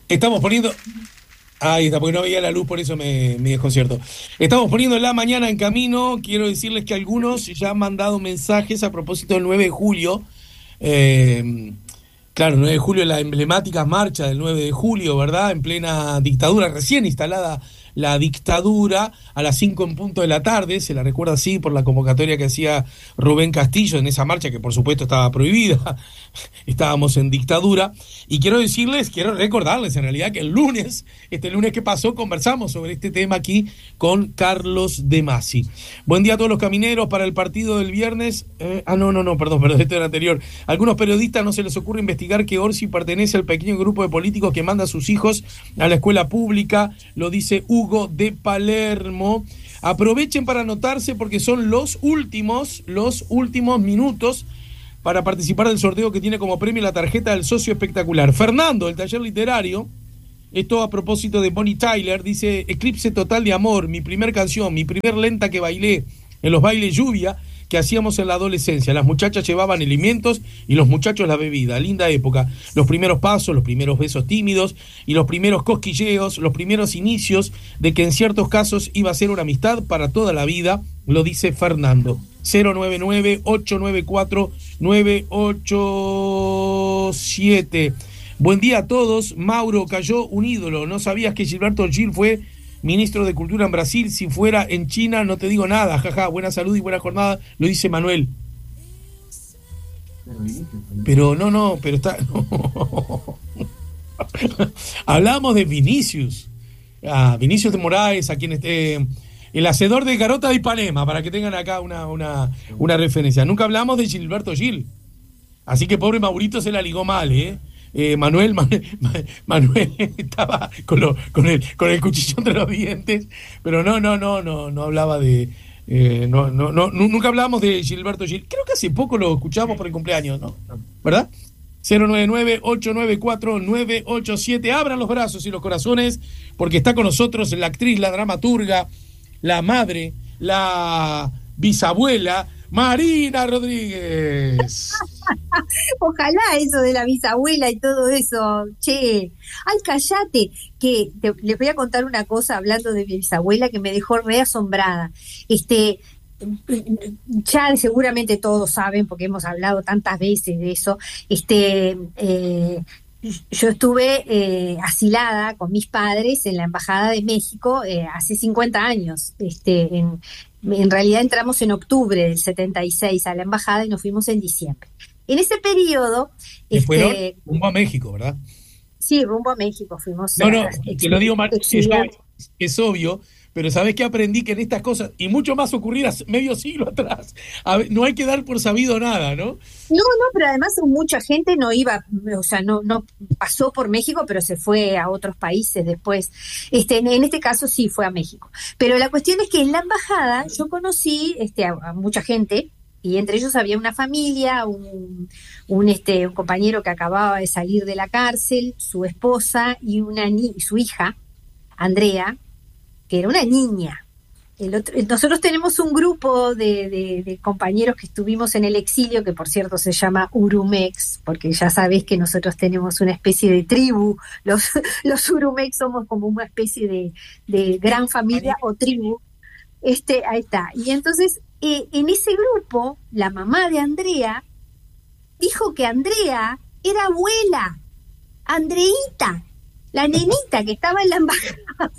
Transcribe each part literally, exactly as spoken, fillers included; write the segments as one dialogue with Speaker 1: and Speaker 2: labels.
Speaker 1: Estamos poniendo... Ahí está, porque no veía la luz, por eso me, me desconcierto. Estamos poniendo la mañana en camino. Quiero decirles que algunos ya han mandado mensajes a propósito del nueve de julio. Eh, claro, el nueve de julio, la emblemática marcha del nueve de julio, ¿verdad? En plena dictadura, recién instalada la dictadura, a las cinco en punto de la tarde. Se la recuerda así por la convocatoria que hacía Rubén Castillo en esa marcha, que por supuesto estaba prohibida. Estábamos en dictadura. Y quiero decirles, quiero recordarles en realidad que el lunes, este lunes que pasó, conversamos sobre este tema aquí con Carlos De Masi. Buen día a todos los camineros para el partido del viernes. Eh, ah, no, no, no, perdón, perdón, este era anterior. A algunos periodistas no se les ocurre investigar que Orsi pertenece al pequeño grupo de políticos que manda a sus hijos a la escuela pública, lo dice Hugo de Palermo. Aprovechen para anotarse porque son los últimos, los últimos minutos para participar del sorteo que tiene como premio la tarjeta del socio espectacular. Fernando, del taller literario, esto a propósito de Bonnie Tyler, dice: Eclipse total de amor, mi primer canción, mi primer lenta que bailé en los bailes lluvia que hacíamos en la adolescencia. Las muchachas llevaban alimentos y los muchachos la bebida. Linda época. Los primeros pasos, los primeros besos tímidos y los primeros cosquilleos, los primeros inicios de que en ciertos casos iba a ser una amistad para toda la vida, lo dice Fernando. cero nueve nueve, ocho nueve cuatro, nueve ocho siete. Buen día a todos. Mauro, cayó un ídolo. ¿No sabías que Gilberto Gil fue ministro de Cultura en Brasil? Si fuera en China no te digo nada. Jaja, buena salud y buena jornada, lo dice Manuel. Pero no, no, pero está... No. Hablamos de Vinicius. Ah, Vinicius de Moraes, a quien esté... El hacedor de Garota de Ipanema, para que tengan acá una, una, una referencia. Nunca hablamos de Gilberto Gil. Así que pobre Maurito se la ligó mal, ¿eh? Eh, Manuel, Manuel, Manuel estaba con, lo, con, el, con el cuchillo entre los dientes, pero no, no, no, no, no hablaba de... Eh, no, no, no, nunca hablábamos de Gilberto Gil. Creo que hace poco lo escuchamos por el cumpleaños, ¿no? ¿Verdad? cero nueve nueve, ocho nueve cuatro, nueve ocho siete. Abran los brazos y los corazones, porque está con nosotros la actriz, la dramaturga, la madre, la bisabuela, Marina Rodríguez.
Speaker 2: Ojalá eso de la bisabuela y todo eso, che. Ay, cállate, que te, les voy a contar una cosa hablando de mi bisabuela que me dejó re asombrada. Este, ya seguramente todos saben, porque hemos hablado tantas veces de eso, este... Eh, yo estuve eh, asilada con mis padres en la Embajada de México eh, hace cincuenta años. Este, en, en realidad entramos en octubre del setenta y seis a la embajada y nos fuimos en diciembre. En ese periodo...
Speaker 1: Y
Speaker 2: este,
Speaker 1: fueron rumbo a México, ¿verdad?
Speaker 2: Sí, rumbo a México fuimos.
Speaker 1: No, no,
Speaker 2: a,
Speaker 1: te lo digo, Mar, es obvio, es obvio, pero ¿sabés qué aprendí? Que en estas cosas, y mucho más ocurridas medio siglo atrás, a ver, no hay que dar por sabido nada, ¿no?
Speaker 2: No, no, pero además mucha gente no iba, o sea, no, no pasó por México, pero se fue a otros países después. Este, en, en este caso sí fue a México. Pero la cuestión es que en la embajada yo conocí este, a, a mucha gente, y entre ellos había una familia, un, un, este, un compañero que acababa de salir de la cárcel, su esposa y una ni- su hija, Andrea, que era una niña. El otro, nosotros tenemos un grupo de, de, de compañeros que estuvimos en el exilio, que por cierto se llama Urumex, porque ya sabés que nosotros tenemos una especie de tribu, los, los Urumex somos como una especie de, de gran familia o tribu. Este, ahí está. Y entonces, eh, en ese grupo, la mamá de Andrea dijo que Andrea era abuela, Andreita, la nenita que estaba en la embajada.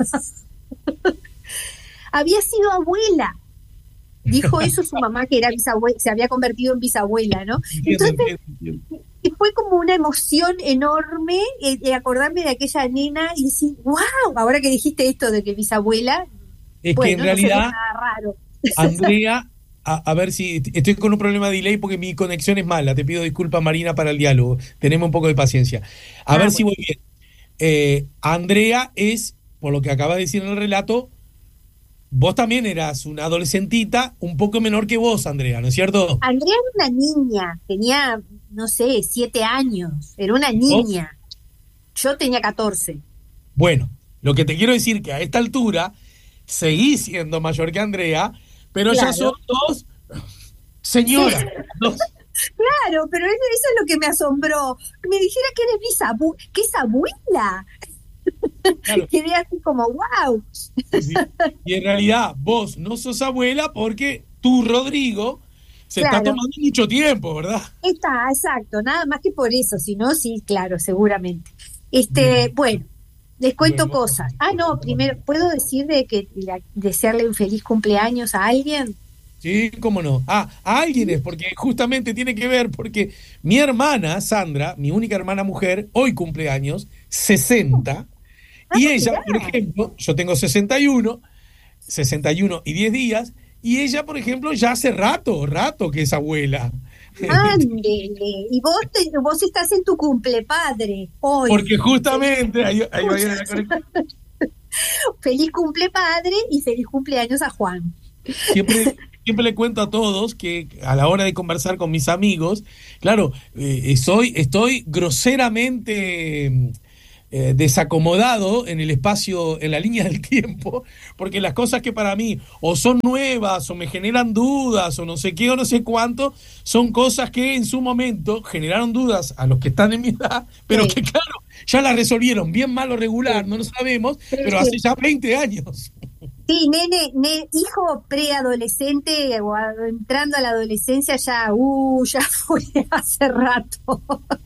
Speaker 2: Había sido abuela. Dijo eso su mamá, que era bisabuela, se había convertido en bisabuela, ¿no? Entonces, fue como una emoción enorme eh, eh, acordarme de aquella nena y decir, wow, ahora que dijiste esto de que bisabuela,
Speaker 1: es
Speaker 2: bueno,
Speaker 1: que en
Speaker 2: no
Speaker 1: realidad,
Speaker 2: se ve nada raro.
Speaker 1: Andrea, a, a ver si estoy con un problema de delay porque mi conexión es mala. Te pido disculpas, Marina, para el diálogo. Tenemos un poco de paciencia. A
Speaker 2: Ah,
Speaker 1: ver
Speaker 2: bueno.
Speaker 1: si voy bien. Eh, Andrea es, por lo que acaba de decir en el relato, vos también eras una adolescentita un poco menor que vos, Andrea, ¿no es cierto?
Speaker 2: Andrea era una niña, tenía, no sé, siete años, era una niña. Yo tenía catorce.
Speaker 1: Bueno, lo que te quiero decir que a esta altura seguís siendo mayor que Andrea, pero
Speaker 2: Claro.
Speaker 1: ya son dos señoras.
Speaker 2: Sí.
Speaker 1: Dos.
Speaker 2: Claro, pero eso, eso es lo que me asombró. Que me dijera que eres bisabu que es abuela.
Speaker 1: Claro.
Speaker 2: Quedé así como, wow.
Speaker 1: Sí, sí. Y en realidad vos no sos abuela porque tu Rodrigo se está
Speaker 2: Claro,
Speaker 1: tomando mucho tiempo, ¿verdad?
Speaker 2: está, exacto, nada más que por eso, si no, sí, claro, seguramente. Este,
Speaker 1: Bien.
Speaker 2: bueno, les cuento
Speaker 1: Bueno,
Speaker 2: cosas. Ah, no, primero, ¿puedo decir de que la- desearle un feliz cumpleaños a alguien?
Speaker 1: sí, cómo no. Ah, a alguien es, porque justamente tiene que ver, porque mi hermana, Sandra, mi única hermana mujer, hoy cumple años, sesenta,
Speaker 2: Ah,
Speaker 1: y ella,
Speaker 2: mirá.
Speaker 1: por ejemplo, yo tengo sesenta y uno, sesenta y uno y diez días, y ella, por ejemplo, ya hace rato, rato que es abuela.
Speaker 2: Ándele. Y vos, te- vos estás en tu cumple, padre, hoy.
Speaker 1: Porque justamente, ahí, ahí va a ir la conexión.
Speaker 2: Feliz cumple, padre, y feliz cumpleaños a Juan.
Speaker 1: Siempre, siempre le cuento a todos que a la hora de conversar con mis amigos, claro, eh, soy, estoy groseramente eh, desacomodado en el espacio, en la línea del tiempo, porque las cosas que para mí o son nuevas o me generan dudas o no sé qué o no sé cuánto, son cosas que en su momento generaron dudas a los que están en mi edad, pero
Speaker 2: Sí,
Speaker 1: que claro, ya las resolvieron, bien, mal o
Speaker 2: sí.
Speaker 1: regular, no lo sabemos,
Speaker 2: Pero
Speaker 1: pero hace
Speaker 2: sí,
Speaker 1: ya veinte años.
Speaker 2: sí, nene, ne- hijo preadolescente o a- entrando a la adolescencia ya, uh, ya fue hace rato.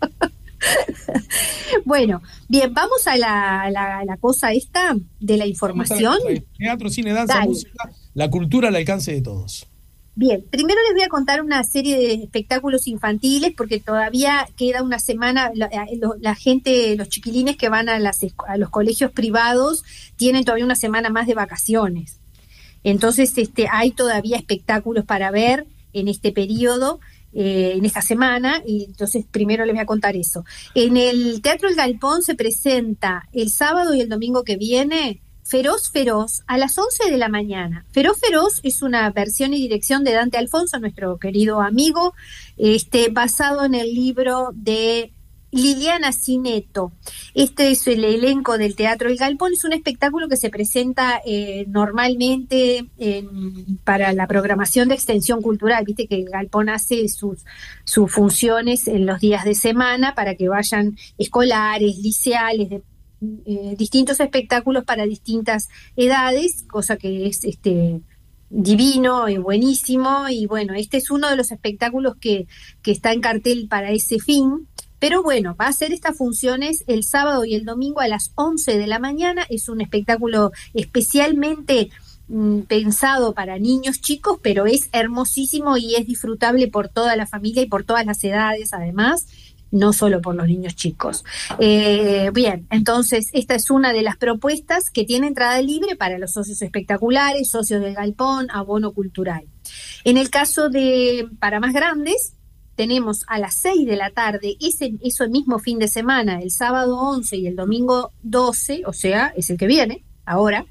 Speaker 2: Bueno, bien, vamos a la, a la, a la cosa esta de la
Speaker 1: Vamos a la
Speaker 2: información.
Speaker 1: cosa de teatro, cine, danza,
Speaker 2: Dale.
Speaker 1: música, la cultura al alcance de todos.
Speaker 2: Bien, primero les voy a contar una serie de espectáculos infantiles porque todavía queda una semana, la, eh, lo- la gente, los chiquilines que van a, las, escu- a los colegios privados tienen todavía una semana más de vacaciones. Entonces, este, hay todavía espectáculos para ver en este periodo, eh, en esta semana, y entonces primero les voy a contar eso. En el Teatro El Galpón se presenta el sábado y el domingo que viene Feroz Feroz a las once de la mañana. Feroz Feroz es una versión y dirección de Dante Alfonso, nuestro querido amigo, este, basado en el libro de Liliana Cineto. Este es el elenco del Teatro El Galpón. Es un espectáculo que se presenta eh, normalmente en, para la programación de extensión cultural. Viste que el Galpón hace sus, sus funciones en los días de semana para que vayan escolares, liceales, de, eh, distintos espectáculos para distintas edades, cosa que es este divino y buenísimo. Y bueno, este es uno de los espectáculos que, que está en cartel para ese fin. Pero bueno, va a hacer estas funciones el sábado y el domingo a las once de la mañana. Es un espectáculo especialmente mm, pensado para niños chicos, pero es hermosísimo y es disfrutable por toda la familia y por todas las edades, además, no solo por los niños chicos. Eh, bien, entonces esta es una de las propuestas que tiene entrada libre para los socios espectaculares, socios del Galpón, abono cultural. En el caso de para más grandes, tenemos a las seis de la tarde, ese, ese mismo fin de semana, el sábado once y el domingo doce, o sea, es el que viene, ahora,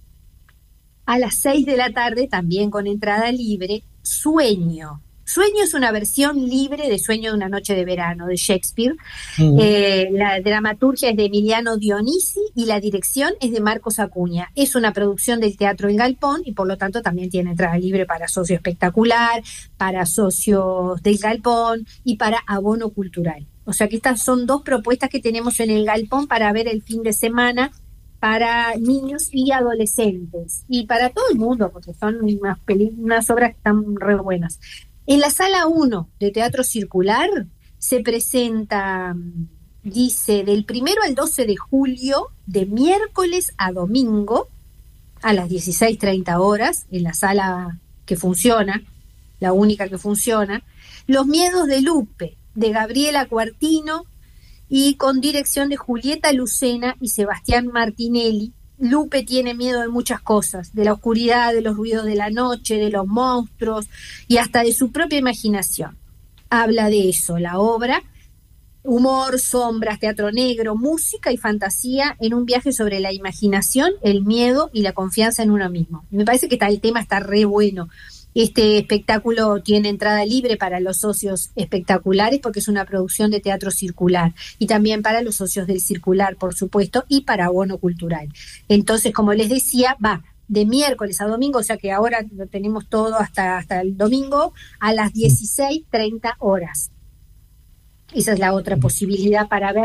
Speaker 2: a las seis de la tarde, también con entrada libre, Sueño. Sueño es una versión libre de Sueño de una noche de verano, de Shakespeare.
Speaker 1: Uh-huh.
Speaker 2: Eh, la dramaturgia es de Emiliano Dionisi y la dirección es de Marcos Acuña. Es una producción del Teatro El Galpón y por lo tanto también tiene entrada libre para socio espectacular, para socios del Galpón y para abono cultural. O sea que estas son dos propuestas que tenemos en el Galpón para ver el fin de semana para niños y adolescentes y para todo el mundo, porque son unas, peli- unas obras que están re buenas. En la sala uno de Teatro Circular se presenta, dice, del primero al doce de julio, de miércoles a domingo, a las dieciséis treinta horas, en la sala que funciona, la única que funciona, Los miedos de Lupe, de Gabriela Cuartino, y con dirección de Julieta Lucena y Sebastián Martinelli. Lupe tiene miedo de muchas cosas, de la oscuridad, de los ruidos de la noche, de los monstruos y hasta de su propia imaginación. Habla de eso, la obra, humor, sombras, teatro negro, música y fantasía en un viaje sobre la imaginación, el miedo y la confianza en uno mismo. Me parece que está, el tema está re bueno. Este espectáculo tiene entrada libre para los socios espectaculares porque es una producción de Teatro Circular y también para los socios del Circular, por supuesto, y para abono cultural. Entonces, como les decía, va de miércoles a domingo, o sea que ahora lo tenemos todo hasta, hasta el domingo, a las dieciséis treinta horas. Esa es la otra posibilidad para ver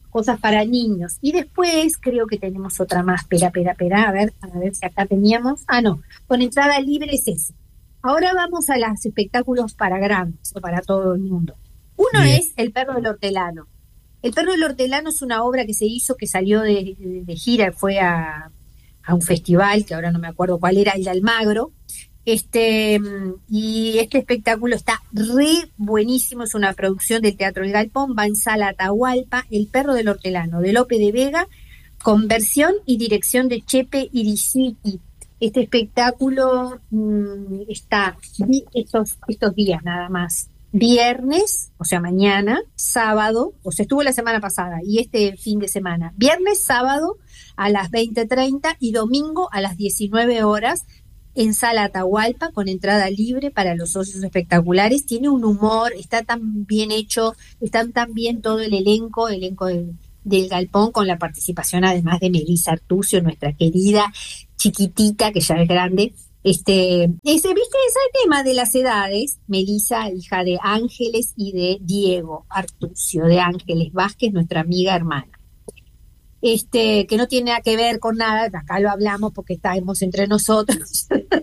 Speaker 2: cosas para niños. Y después creo que tenemos otra más, espera, espera, espera, a ver, a ver si acá teníamos, ah no, con entrada libre es eso. Ahora vamos a los espectáculos para grandes o para todo el mundo. Uno
Speaker 1: Bien.
Speaker 2: es El perro del hortelano. El perro del hortelano es una obra que se hizo, que salió de, de, de gira, fue a, a un festival, que ahora no me acuerdo cuál era, el de Almagro. Este, y este espectáculo está re buenísimo, es una producción del Teatro El Galpón, va en Sala Atahualpa, El perro del hortelano, de Lope de Vega, con versión y dirección de Chepe Irisiti. Este espectáculo mmm, está estos, estos días nada más. Viernes, o sea, mañana, sábado, o sea, estuvo la semana pasada y este fin de semana. Viernes, sábado a las veinte treinta y domingo a las diecinueve horas en Sala Atahualpa, con entrada libre para los socios espectaculares. Tiene un humor, está tan bien hecho, está tan bien todo el elenco, el elenco del, del Galpón, con la participación además de Melissa Artucio, nuestra querida chiquitita, que ya es grande. Este, ese, ¿viste ese tema de las edades? Melissa, hija de Ángeles y de Diego Artucio, de Ángeles Vázquez, nuestra amiga hermana. Este, que no tiene nada que ver con nada, acá lo hablamos porque estamos entre nosotros,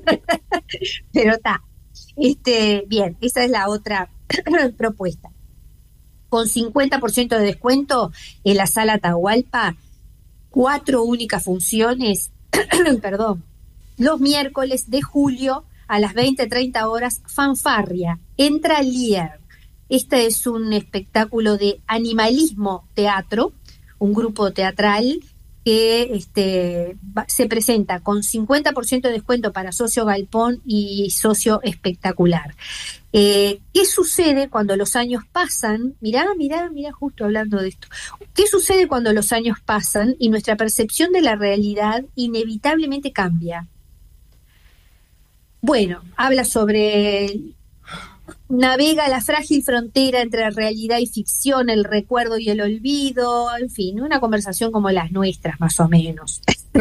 Speaker 2: pero está. Este, bien, esa es la otra propuesta. Con cincuenta por ciento de descuento en la Sala Atahualpa, cuatro únicas funciones, perdón, los miércoles de julio a las veinte treinta horas, Fanfarria, entra Lier. Este es un espectáculo de animalismo teatro, un grupo teatral que este, va, se presenta con cincuenta por ciento de descuento para socio Galpón y socio espectacular. Eh, ¿Qué sucede cuando los años pasan? Mirá, mirá, mirá, justo hablando de esto. ¿Qué sucede cuando los años pasan y nuestra percepción de la realidad inevitablemente cambia? Bueno, habla sobre... Navega la frágil frontera entre la realidad y ficción, el recuerdo y el olvido, en fin, una conversación como las nuestras, más o menos.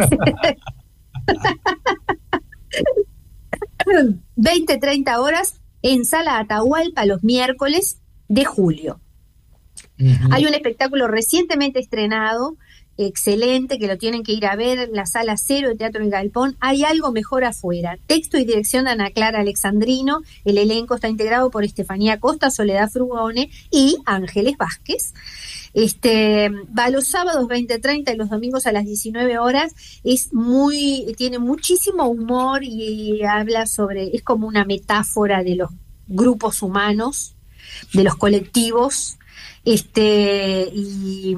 Speaker 2: veinte treinta horas en Sala Atahualpa los miércoles de julio. Uh-huh. Hay un espectáculo recientemente estrenado, excelente, que lo tienen que ir a ver en la Sala Cero de Teatro El Galpón. Hay algo mejor afuera. Texto y dirección de Ana Clara Alexandrino. El elenco está integrado por Estefanía Costa, Soledad Frugone y Ángeles Vázquez. Este, va los sábados veinte treinta y los domingos a las diecinueve horas. Es muy, tiene muchísimo humor y habla sobre, es como una metáfora de los grupos humanos, de los colectivos, este, y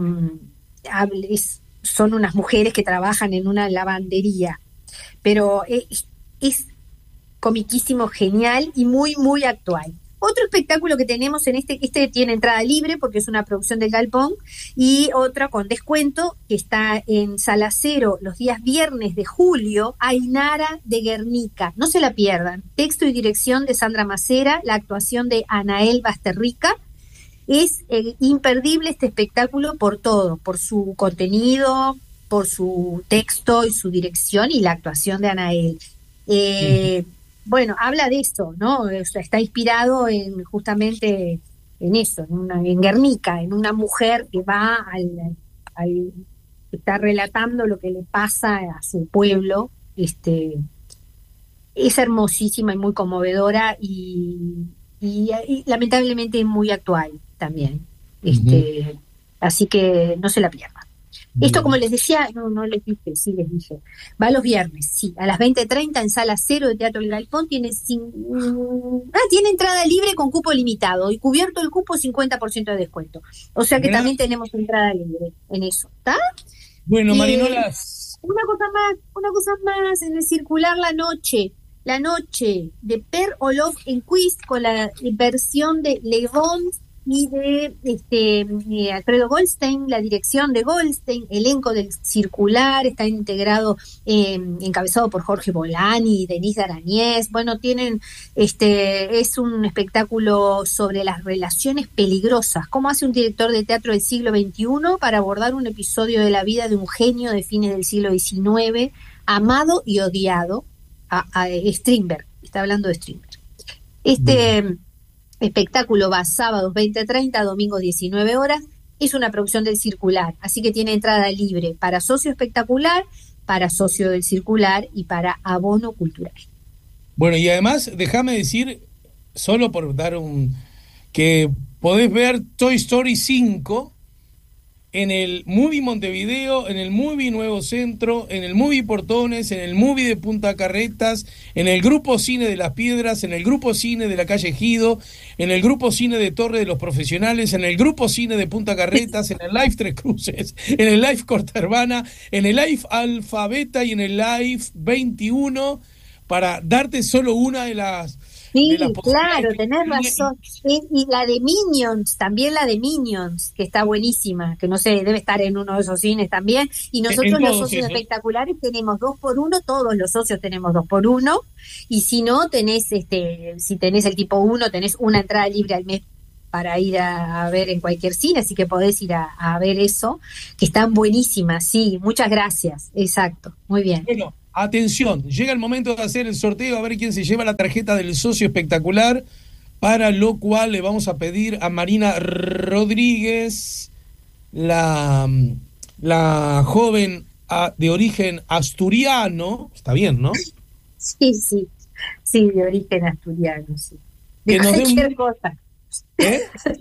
Speaker 2: Es, son unas mujeres que trabajan en una lavandería, pero es, es comiquísimo, genial y muy, muy actual. Otro espectáculo que tenemos en este, este tiene entrada libre porque es una producción del Galpón, y otra con descuento que está en Sala Cero los días viernes de julio, Ainara de Guernica. No se la pierdan. Texto y dirección de Sandra Macera, la actuación de Anael Basterrica. Es eh, imperdible este espectáculo por todo, por su contenido, por su texto y su dirección y la actuación de Anael. Eh, uh-huh. Bueno, habla de eso, ¿no? O sea, está inspirado en justamente en eso, en, una, en Guernica, en una mujer que va al, al está relatando lo que le pasa a su pueblo. Este, es hermosísima y muy conmovedora y, y, y lamentablemente muy actual también. Este, uh-huh. Así que no se la pierdan. Esto, como les decía, no, no les dije, sí les dije, va los viernes, sí, a las veinte treinta en Sala Cero de Teatro El Galpón. Tiene, sin, ah, tiene entrada libre con cupo limitado y cubierto el cupo cincuenta por ciento de descuento. O sea que ¿verdad? También tenemos entrada libre en eso, ¿está?
Speaker 1: Bueno, eh, Marinolas.
Speaker 2: Una cosa más, una cosa más, en el Circular la noche, la noche de Per Olof en Quiz con la versión de Le Bon y de este eh, Alfredo Goldstein, la dirección de Goldstein, elenco del Circular, está integrado, eh, encabezado por Jorge Bolani y Denise Arañez. Bueno, tienen, este, es un espectáculo sobre las relaciones peligrosas, cómo hace un director de teatro del siglo veintiuno para abordar un episodio de la vida de un genio de fines del siglo diecinueve, amado y odiado, a, a Strindberg, está hablando de Strindberg. Este... Bien. Espectáculo va sábados veinte treinta, domingos diecinueve horas. es una producción del Circular, así que tiene entrada libre para socio espectacular, para socio del Circular y para abono cultural.
Speaker 1: Bueno, y además, déjame decir, solo por dar un... que podés ver Toy Story cinco en el Movie Montevideo, en el Movie Nuevo Centro, en el Movie Portones, en el Movie de Punta Carretas, en el Grupo Cine de Las Piedras, en el Grupo Cine de la Calle Ejido, en el Grupo Cine de Torre de los Profesionales, en el Grupo Cine de Punta Carretas, en el Live Tres Cruces, en el Live Corta Hermana, en el Live Alfabeta y en el Live veintiuno, para darte solo una de las...
Speaker 2: Sí, claro, tenés razón. Y, y la de Minions, también la de Minions, que está buenísima, que no sé, debe estar en uno de esos cines también. Y nosotros los socios esos. espectaculares tenemos dos por uno, todos los socios tenemos dos por uno. Y si no, tenés, este, si tenés el tipo uno, tenés una entrada libre al mes para ir a, a ver en cualquier cine, así que podés ir a, a ver eso, que están buenísimas, sí, muchas gracias, exacto, muy bien.
Speaker 1: Bueno, atención, llega el momento de hacer el sorteo, a ver quién se lleva la tarjeta del socio espectacular, para lo cual le vamos a pedir a Marina Rodríguez, la, la joven a, de origen asturiano, está bien, ¿no?
Speaker 2: Sí, sí, sí, de origen asturiano, sí. De
Speaker 1: que
Speaker 2: cualquier
Speaker 1: un...
Speaker 2: cosa.
Speaker 1: ¿Eh?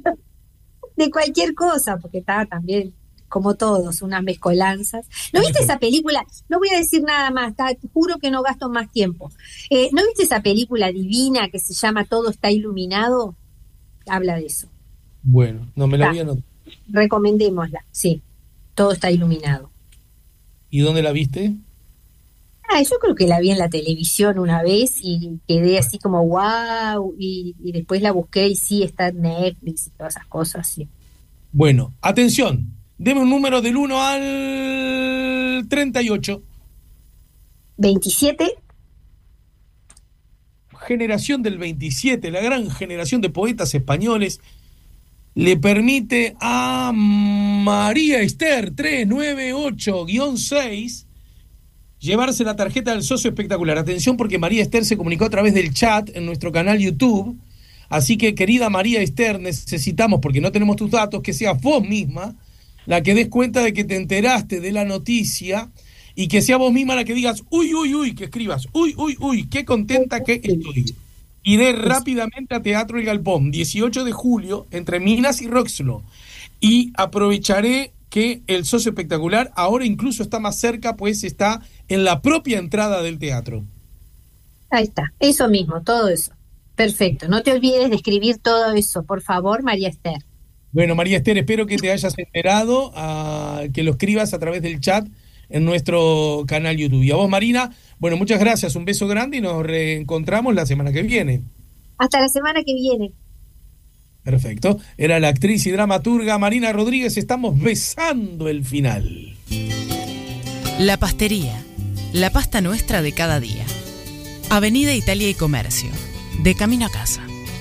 Speaker 2: De cualquier cosa, porque está también... como todos, unas mezcolanzas. ¿No viste esa película? No voy a decir nada más, está, te juro que no gasto más tiempo. Eh, ¿No viste esa película divina que se llama Todo está iluminado? Habla de eso.
Speaker 1: Bueno, no me la voy a anotar.
Speaker 2: Recomendémosla, sí. Todo está iluminado.
Speaker 1: ¿Y dónde la viste?
Speaker 2: Ah, yo creo que la vi en la televisión una vez y quedé así como wow, y, y después la busqué y sí, está en Netflix y todas esas cosas, sí.
Speaker 1: Bueno, atención. Deme un número del uno al treinta y ocho.
Speaker 2: veintisiete.
Speaker 1: Generación del veintisiete, la gran generación de poetas españoles, le permite a María Esther trescientos noventa y ocho guión seis llevarse la tarjeta del socio espectacular. Atención, porque María Esther se comunicó a través del chat en nuestro canal YouTube. Así que, querida María Esther, necesitamos, porque no tenemos tus datos, que seas vos misma la que des cuenta de que te enteraste de la noticia y que sea vos misma la que digas, uy, uy, uy, que escribas, uy, uy, uy, qué contenta que estoy. Iré rápidamente a Teatro El Galpón, dieciocho de julio, entre Minas y Roxlo, y aprovecharé que el socio espectacular ahora incluso está más cerca, pues está en la propia entrada del teatro.
Speaker 2: Ahí está, eso mismo, todo eso. Perfecto, no te olvides de escribir todo eso, por favor, María Esther.
Speaker 1: Bueno, María Esther, espero que te hayas enterado, uh, que lo escribas a través del chat en nuestro canal YouTube. Y a vos, Marina, bueno, muchas gracias, un beso grande y nos reencontramos la semana que viene.
Speaker 2: Hasta la semana que viene.
Speaker 1: Perfecto. Era la actriz y dramaturga Marina Rodríguez. Estamos besando el final.
Speaker 3: La Pastería, la pasta nuestra de cada día. Avenida Italia y Comercio, de camino a casa.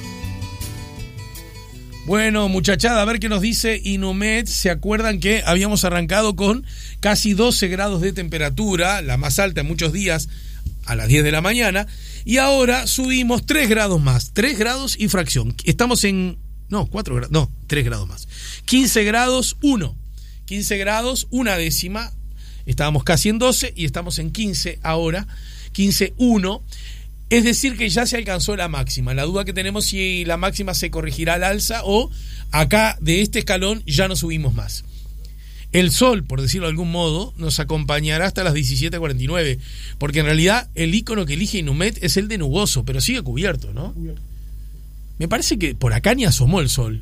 Speaker 1: Bueno, muchachada, a ver qué nos dice Inumet. ¿Se acuerdan que habíamos arrancado con casi doce grados de temperatura, la más alta en muchos días, a las diez de la mañana? Y ahora subimos tres grados más, tres grados y fracción. Estamos en... No, cuatro grados, no, tres grados más. quince grados, uno. quince grados, una décima. Estábamos casi en doce y estamos en quince ahora. quince, uno. Es decir, que ya se alcanzó la máxima. La duda que tenemos si la máxima se corregirá al alza o acá de este escalón ya no subimos más. El sol, por decirlo de algún modo, nos acompañará hasta las diecisiete cuarenta y nueve, porque en realidad el icono que elige Inumet es el de nuboso, pero sigue cubierto, ¿no? Me parece que por acá ni asomó el sol.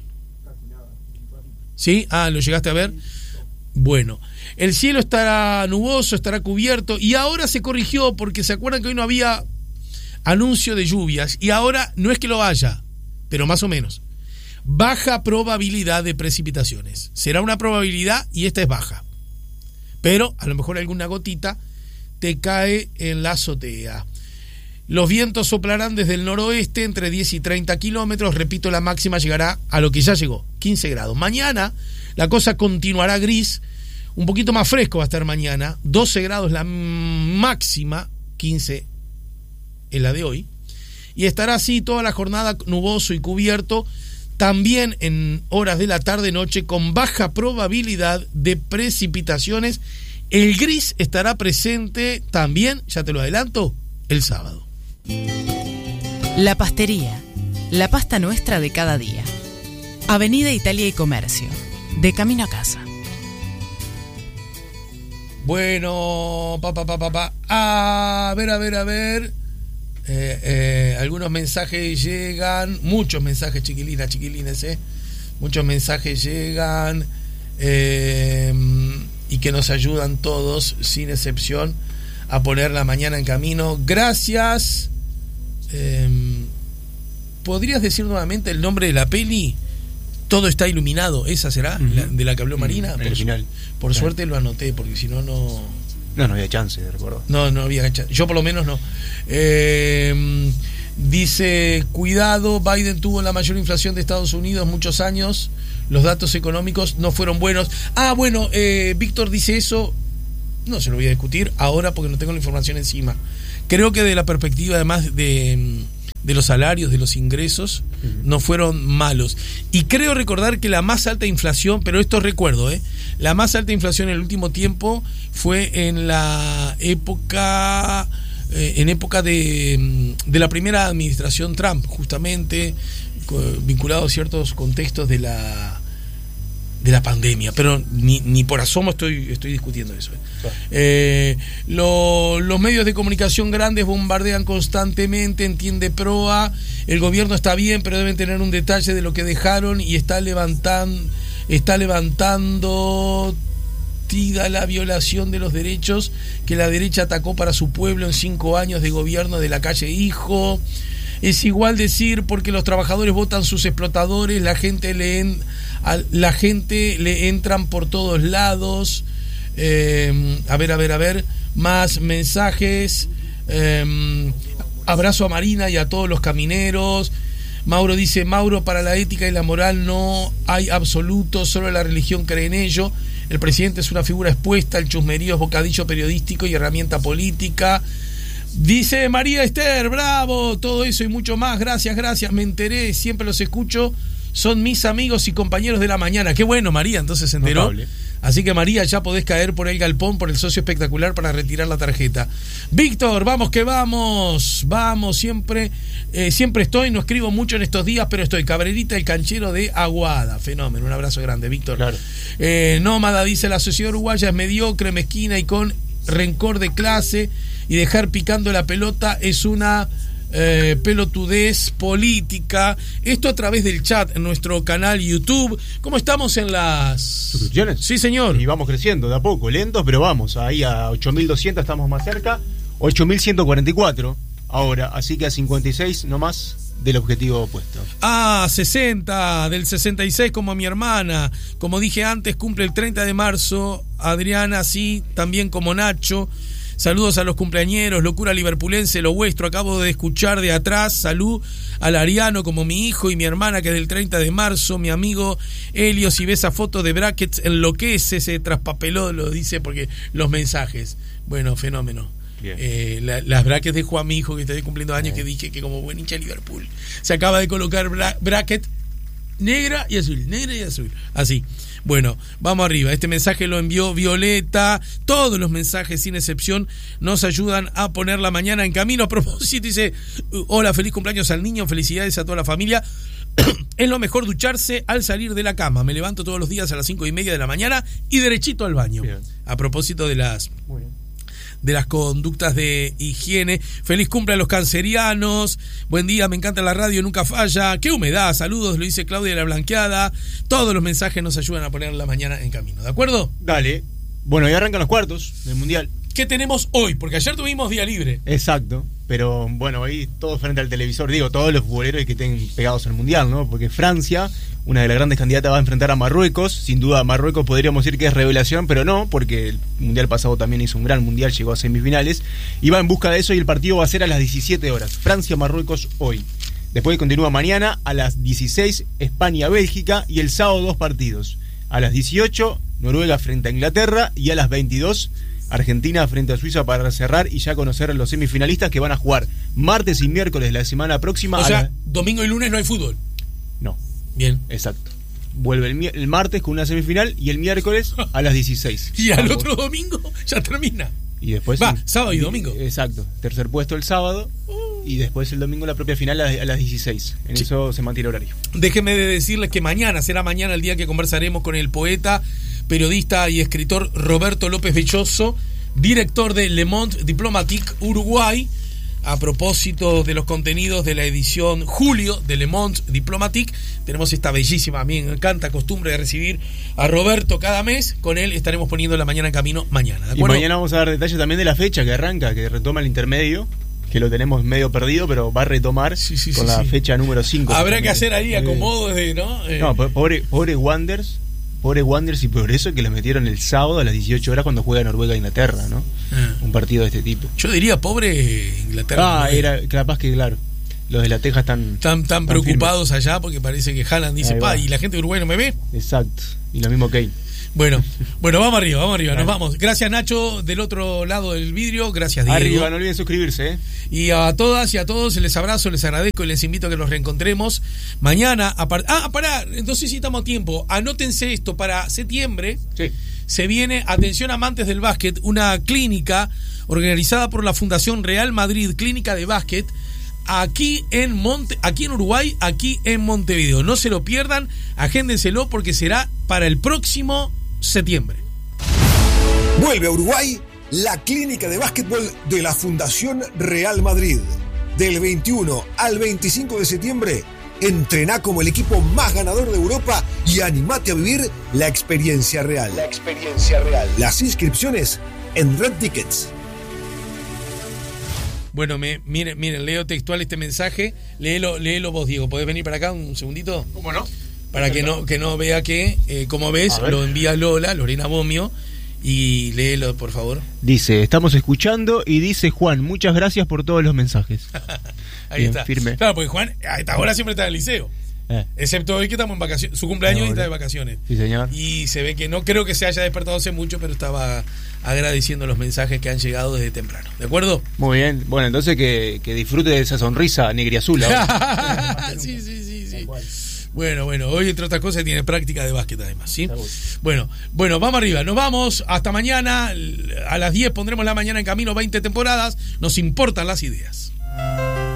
Speaker 1: ¿Sí? Ah, ¿lo llegaste a ver? Bueno, el cielo estará nuboso, estará cubierto, y ahora se corrigió porque se acuerdan que hoy no había anuncio de lluvias, y ahora no es que lo haya, pero más o menos. Baja probabilidad de precipitaciones. Será una probabilidad y esta es baja. Pero a lo mejor alguna gotita te cae en la azotea. Los vientos soplarán desde el noroeste entre diez y treinta kilómetros. Repito, la máxima llegará a lo que ya llegó, quince grados. Mañana la cosa continuará gris, un poquito más fresco va a estar mañana, doce grados la máxima, quince en la de hoy, y estará así toda la jornada nuboso y cubierto, también en horas de la tarde-noche con baja probabilidad de precipitaciones. El gris estará presente también, ya te lo adelanto, el sábado.
Speaker 3: La Pastería, la pasta nuestra de cada día. Avenida Italia y Comercio, de camino a casa.
Speaker 1: Bueno, papá, papá, papá. A ver, a ver, a ver. Eh, eh, algunos mensajes llegan. Muchos mensajes, chiquilinas, chiquilines, eh. Muchos mensajes llegan. Eh, y que nos ayudan todos, sin excepción, a poner la mañana en camino. Gracias. Eh, ¿Podrías decir nuevamente el nombre de la peli? Todo está iluminado. ¿Esa será? Uh-huh. la, ¿De la que habló Marina?
Speaker 4: Uh-huh.
Speaker 1: Por,
Speaker 4: el final.
Speaker 1: Por
Speaker 4: claro.
Speaker 1: suerte lo anoté, porque si no, no...
Speaker 4: No, no había chance, de recordar.
Speaker 1: No, no había chance. Yo por lo menos no. Eh, dice, cuidado, Biden tuvo la mayor inflación de Estados Unidos muchos años. Los datos económicos no fueron buenos. Ah, bueno, eh, Víctor dice eso. No se lo voy a discutir ahora porque no tengo la información encima. Creo que de la perspectiva, además de... de los salarios, de los ingresos, uh-huh. no fueron malos. Y creo recordar que la más alta inflación, pero esto recuerdo, ¿eh? la más alta inflación en el último tiempo fue en la época, eh, en época de, de la primera administración Trump, justamente, vinculado a ciertos contextos de la de la pandemia, pero ni, ni por asomo estoy, estoy discutiendo eso. ¿eh? Claro. Eh, lo, los medios de comunicación grandes bombardean constantemente, entiende Proa, el gobierno está bien, pero deben tener un detalle de lo que dejaron y está levantando, está levantando tida la violación de los derechos que la derecha atacó para su pueblo en cinco años de gobierno de la calle Hijo. Es igual decir porque los trabajadores votan sus explotadores, la gente le en, a, la gente le entran por todos lados. Eh, a ver, a ver, a ver, más mensajes. Eh, abrazo a Marina y a todos los camineros. Mauro dice, Mauro, para la ética y la moral no hay absoluto, solo la religión cree en ello. El presidente es una figura expuesta, el chusmerío es bocadillo periodístico y herramienta política. Dice María Esther, bravo, todo eso y mucho más, gracias, gracias, me enteré, siempre los escucho, son mis amigos y compañeros de la mañana. Qué bueno, María, entonces se enteró. Notable. Así que María, ya podés caer por el galpón, por el socio espectacular para retirar la tarjeta. Víctor, vamos que vamos, vamos, siempre, eh, siempre estoy, no escribo mucho en estos días, pero estoy. Cabrerita, el canchero de Aguada, fenómeno, un abrazo grande, Víctor.
Speaker 4: Claro.
Speaker 1: Eh, Nómada dice, la sociedad uruguaya es mediocre, mezquina y con rencor de clase, y dejar picando la pelota es una eh, pelotudez política. Esto a través del chat en nuestro canal YouTube. ¿Cómo estamos en las
Speaker 4: suscripciones?
Speaker 1: Sí, señor.
Speaker 4: Y vamos creciendo de a poco, lentos, pero vamos, ahí a ocho mil doscientos estamos más cerca, ocho mil ciento cuarenta y cuatro ahora, así que a cincuenta y seis nomás del objetivo opuesto.
Speaker 1: Ah, sesenta, del sesenta y seis como mi hermana. Como dije antes, cumple el treinta de marzo. Adriana, sí, también como Nacho. Saludos a los cumpleañeros, locura liverpulense, lo vuestro. Acabo de escuchar de atrás. Salud al Ariano como mi hijo y mi hermana que es del treinta de marzo. Mi amigo Helio, si ve esa foto de brackets, enloquece, se traspapeló, lo dice porque los mensajes. Bueno, fenómeno. Eh, la, las brackets de Juan, mi hijo que está cumpliendo años, que dije que como buen hincha de Liverpool se acaba de colocar bra- bracket negra y azul, negra y azul, así. Bueno, vamos arriba. Este mensaje lo envió Violeta. Todos los mensajes sin excepción nos ayudan a poner la mañana en camino. A propósito, dice, hola, feliz cumpleaños al niño, felicidades a toda la familia. Es lo mejor ducharse al salir de la cama. Me levanto todos los días a las cinco y media de la mañana y derechito al baño. Bien. A propósito de las Muy bien. de las conductas de higiene. Feliz cumple a los cancerianos. Buen día, me encanta la radio, nunca falla. Qué humedad, saludos, lo dice Claudia de la Blanqueada. Todos los mensajes nos ayudan a poner la mañana en camino, ¿de acuerdo?
Speaker 4: Dale. Bueno, ya arrancan los cuartos del Mundial.
Speaker 1: ¿Qué tenemos hoy? Porque ayer tuvimos día libre.
Speaker 4: Exacto, pero bueno, ahí todos frente al televisor, digo, todos los futboleros que estén pegados al Mundial, ¿no? Porque Francia, una de las grandes candidatas, va a enfrentar a Marruecos. Sin duda Marruecos podríamos decir que es revelación, pero no, porque el Mundial pasado también hizo un gran Mundial, llegó a semifinales y va en busca de eso, y el partido va a ser a las diecisiete horas. Francia-Marruecos hoy. Después continúa mañana a las dieciséis España-Bélgica, y el sábado dos partidos. A las dieciocho Noruega frente a Inglaterra, y a las veintidós Argentina frente a Suiza, para cerrar y ya conocer a los semifinalistas que van a jugar martes y miércoles de la semana próxima.
Speaker 1: O sea,
Speaker 4: la...
Speaker 1: domingo y lunes no hay fútbol.
Speaker 4: No.
Speaker 1: Bien.
Speaker 4: Exacto. Vuelve el, el martes con una semifinal y el miércoles a las dieciséis.
Speaker 1: Y al otro domingo ya termina.
Speaker 4: Y después...
Speaker 1: Va,
Speaker 4: el,
Speaker 1: sábado y domingo.
Speaker 4: Exacto. Tercer puesto el sábado y después el domingo la propia final a, a las dieciséis. En sí. Eso se mantiene el horario.
Speaker 1: Déjenme de decirles que mañana, será mañana el día que conversaremos con el poeta, periodista y escritor Roberto López Belloso, director de Le Monde Diplomatique Uruguay, a propósito de los contenidos de la edición Julio de Le Monde Diplomatique. Tenemos esta bellísima, a mí me encanta, costumbre de recibir a Roberto cada mes. Con él estaremos poniendo la mañana en camino mañana, ¿de acuerdo?
Speaker 4: Y mañana vamos a dar detalles también de la fecha que arranca, que retoma el intermedio, que lo tenemos medio perdido, pero va a retomar sí, sí, con sí, la sí. fecha número cinco.
Speaker 1: Habrá que hacer ahí acomodos de, ¿no? Eh.
Speaker 4: No, pobre, pobre Wanderers. Pobre Wanderers y por eso que le metieron el sábado a las dieciocho horas cuando juega Noruega e Inglaterra, ¿no? Ah. Un partido de este tipo.
Speaker 1: Yo diría pobre Inglaterra.
Speaker 4: Ah, era capaz que, claro, los de la Teja están...
Speaker 1: Tan, tan preocupados firmes allá porque parece que Haaland dice, pa, y la gente de Uruguay no me ve.
Speaker 4: Exacto, y lo mismo Kane.
Speaker 1: Bueno, bueno, vamos arriba, vamos arriba, nos vamos. Gracias, Nacho, del otro lado del vidrio. Gracias, Diego.
Speaker 4: Arriba, no olviden suscribirse, ¿eh?
Speaker 1: Y a todas y a todos les abrazo, les agradezco y les invito a que nos reencontremos mañana. A par... Ah, pará, entonces sí estamos a tiempo. Anótense esto, para septiembre
Speaker 4: sí.
Speaker 1: se viene, atención amantes del básquet, una clínica organizada por la Fundación Real Madrid, clínica de básquet, aquí en Monte, aquí en Uruguay, aquí en Montevideo. No se lo pierdan, agéndenselo porque será para el próximo septiembre.
Speaker 5: Vuelve a Uruguay la clínica de básquetbol de la Fundación Real Madrid. Del veintiuno al veinticinco de septiembre, entrená como el equipo más ganador de Europa y animate a vivir la experiencia real. La experiencia real. Las inscripciones en Red Tickets.
Speaker 1: Bueno, me, miren, miren, leo textual este mensaje. Léelo, léelo vos, Diego. ¿Podés venir para acá un segundito?
Speaker 4: ¿Cómo no?
Speaker 1: Para que no, que no vea que, eh, como ves, lo envía Lola, Lorena Bomio, y léelo, por favor.
Speaker 4: Dice, estamos escuchando, y dice Juan, muchas gracias por todos los mensajes.
Speaker 1: Ahí Bien, está. Firme. Claro, porque Juan a esta hora siempre está en el liceo. Eh. Excepto hoy que estamos en vacaciones, su cumpleaños no, y está de vacaciones.
Speaker 4: Sí, señor.
Speaker 1: Y se ve que no creo que se haya despertado hace mucho, pero estaba agradeciendo los mensajes que han llegado desde temprano. ¿De acuerdo?
Speaker 4: Muy bien. Bueno, entonces que, que disfrute de esa sonrisa negriazul.
Speaker 1: sí, sí, sí, sí. Bueno, bueno, hoy entre otras cosas tiene práctica de básquet además, ¿sí? Bueno, bueno, vamos arriba, nos vamos, hasta mañana, a las diez pondremos la mañana en camino, veinte temporadas, nos importan las ideas.